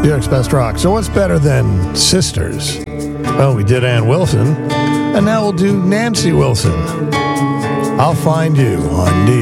Eric's Best Rock. So what's better than Sisters? Well, we did Ann Wilson, and now we'll do Nancy Wilson. I'll Find You on